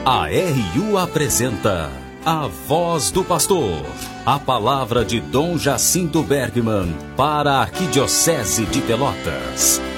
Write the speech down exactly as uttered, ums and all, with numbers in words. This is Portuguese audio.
A R U apresenta A Voz do Pastor, a palavra de Dom Jacinto Bergman para a Arquidiocese de Pelotas.